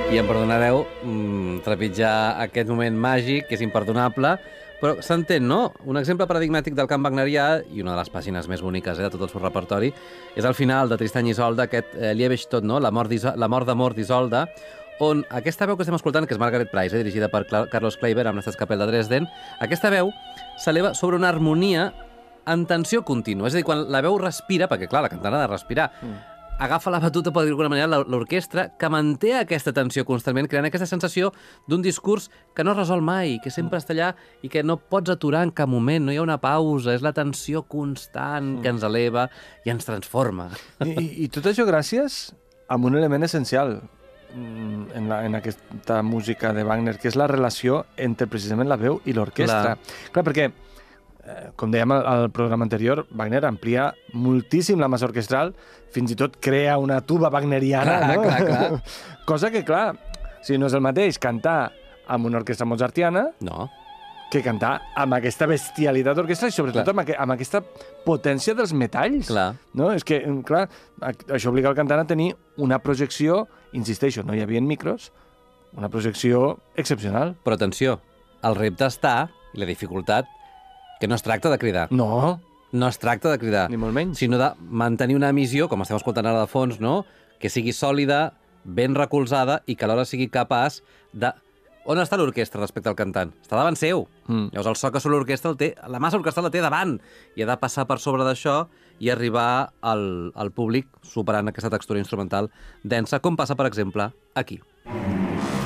I em perdonareu trepitjar aquest moment màgic, que és imperdonable, però s'entén, no? Un exemple paradigmàtic del cant wagnerià, i una de les pàgines més boniques de tot el seu repertori, és el final de Tristany i Isolda, aquest Liebig tot, no? La mort d'amor d'Isolda, on aquesta veu que estem escoltant, que és Margaret Price, dirigida per Carlos Kleiber amb l'Estaatskapelle de Dresden, aquesta veu s'eleva sobre una harmonia en tensió contínua. És a dir, quan la veu respira, perquè clar, la cantant ha de respirar, agafa la batuta, per dir d'alguna manera, l'orquestra, que manté aquesta tensió constantment, creant aquesta sensació d'un discurs que no es resol mai, que sempre està allà i que no pots aturar en cap moment, no hi ha una pausa, és la tensió constant que ens eleva i ens transforma. I tot això gràcies a un element essencial en aquesta música de Wagner, que és la relació entre precisament la veu i l'orquestra. Clar, perquè com dèiem al programa anterior, Wagner amplia moltíssim la massa orquestral, fins i tot crea una tuba wagneriana, no? Clar. Cosa que, clar, si no és el mateix cantar amb una orquestra mozartiana que cantar amb aquesta bestialitat orquestra i sobretot amb aquesta potència dels metalls. No? És que, clar, això obliga el cantant a tenir una projecció, insisteixo, no hi havia micros, una projecció excepcional. Però atenció, el repte està, i la dificultat, que no es tracta de cridar. No es tracta de cridar. Ni molt menys. Sinó de mantenir una emissió, com estem escoltant ara de fons, no? Que sigui sòlida, ben recolzada i que alhora sigui capaç de... On està l'orquestra respecte al cantant? Està davant seu. Llavors el so que surt l'orquestra la massa orquestral la té davant i ha de passar per sobre d'això i arribar al públic superant aquesta textura instrumental densa, com passa, per exemple, aquí.